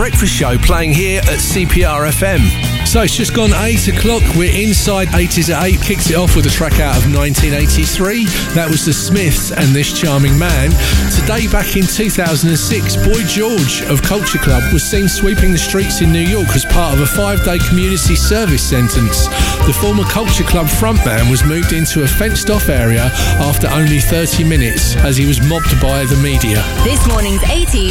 Breakfast Show playing here at CPR FM. So it's just gone 8 o'clock. We're inside 80s at 8. Kicks it off with a track out of 1983. That was The Smiths and This Charming Man. Today, back in 2006, Boy George of Culture Club was seen sweeping the streets in New York as part of a 5-day community service sentence. The former Culture Club frontman was moved into a fenced-off area after only 30 minutes as he was mobbed by the media. This morning's 80s